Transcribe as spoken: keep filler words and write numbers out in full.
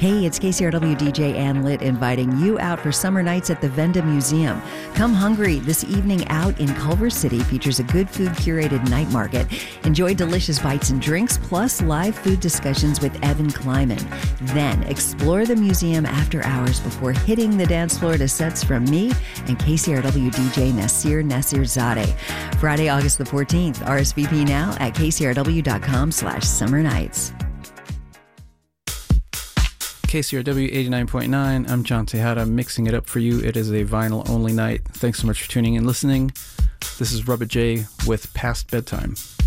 Hey, it's K C R W D J Ann Litt inviting you out for summer nights at the Venda Museum. Come hungry. This evening out in Culver City features a good food curated night market. Enjoy delicious bites and drinks, plus live food discussions with Evan Kleiman. Then explore the museum after hours before hitting the dance floor to sets from me and K C R W D J Nasir Nasirzadeh. Friday, August the fourteenth. R S V P now at kcrw.com slash summer nights. K C R W eighty-nine point nine. I'm John Tejada, mixing it up for you. It is a vinyl-only night. Thanks so much for tuning in and listening. This is Rubber J with Past Bedtime.